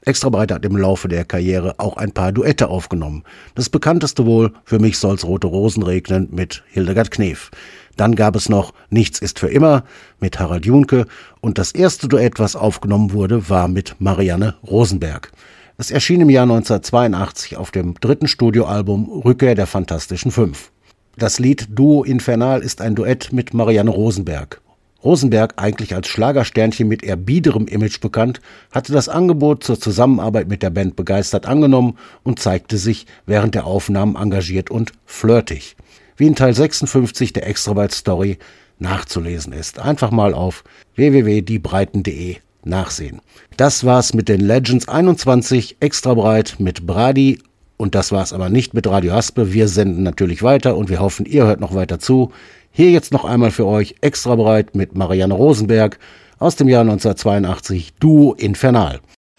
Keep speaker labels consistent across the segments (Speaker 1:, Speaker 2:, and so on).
Speaker 1: Extrabreit hat im Laufe der Karriere auch ein paar Duette aufgenommen. Das bekannteste wohl, für mich soll's rote Rosen regnen, mit Hildegard Knef. Dann gab es noch Nichts ist für immer mit Harald Junke und das erste Duett, was aufgenommen wurde, war mit Marianne Rosenberg. Es erschien im Jahr 1982 auf dem 3. Studioalbum Rückkehr der Fantastischen Fünf. Das Lied Duo Infernal ist ein Duett mit Marianne Rosenberg. Rosenberg, eigentlich als Schlagersternchen mit eher biederem Image bekannt, hatte das Angebot zur Zusammenarbeit mit der Band begeistert angenommen und zeigte sich während der Aufnahmen engagiert und flirtig. Wie in Teil 56 der Extrabreit-Story nachzulesen ist. Einfach mal auf www.diebreiten.de nachsehen. Das war's mit den Legends 21 Extrabreit mit Brady. Und das war's aber nicht mit Radio Haspe. Wir senden natürlich weiter und wir hoffen, ihr hört noch weiter zu. Hier jetzt noch einmal für euch Extrabreit mit Marianne Rosenberg aus dem Jahr 1982, Duo Infernal.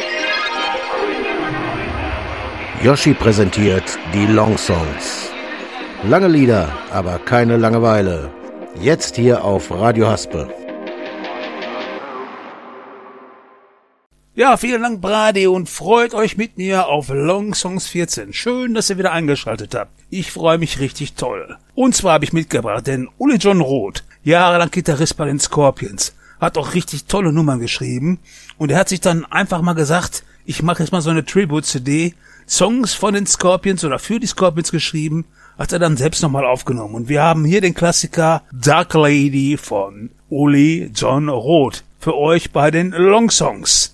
Speaker 1: Yoshi präsentiert die Long Songs. Lange Lieder, aber keine Langeweile. Jetzt hier auf Radio Haspe.
Speaker 2: Ja, vielen Dank, Brady, und freut euch mit mir auf Long Songs 14. Schön, dass ihr wieder eingeschaltet habt. Ich freue mich richtig toll. Und zwar habe ich mitgebracht den Uli John Roth, jahrelang Gitarrist bei den Scorpions, hat auch richtig tolle Nummern geschrieben und er hat sich dann einfach mal gesagt, ich mache jetzt mal so eine Tribute-CD, Songs von den Scorpions oder für die Scorpions geschrieben, hat er dann selbst nochmal aufgenommen. Und wir haben hier den Klassiker Dark Lady von Uli John Roth für euch bei den Long Songs.